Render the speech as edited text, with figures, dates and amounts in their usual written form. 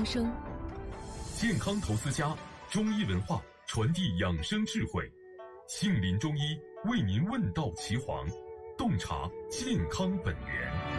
生。 健康投资家，中医文化传递养生智慧，杏林中医为您问道岐黄，洞察健康本源。